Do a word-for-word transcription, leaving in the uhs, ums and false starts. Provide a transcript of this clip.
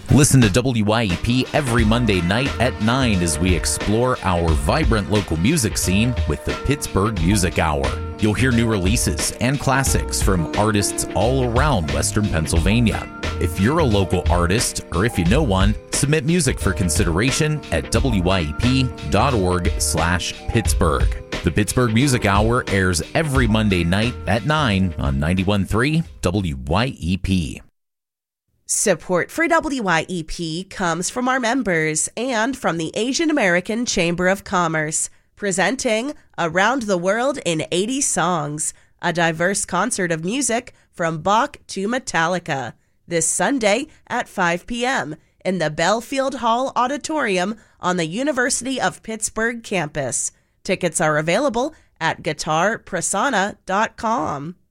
Listen to W I E P every Monday night at nine as we explore our vibrant local music scene with the Pittsburgh Music Hour. You'll hear new releases and classics from artists all around Western Pennsylvania. If you're a local artist or if you know one, submit music for consideration at W I E P dot org slash Pittsburgh. The Pittsburgh Music Hour airs every Monday night at nine on ninety-one point three W I E P. Support for W I E P comes from our members and from the Asian American Chamber of Commerce, presenting Around the World in eighty Songs, a diverse concert of music from Bach to Metallica, this Sunday at five p.m. in the Belfield Hall Auditorium on the University of Pittsburgh campus. Tickets are available at guitar prasanna dot com.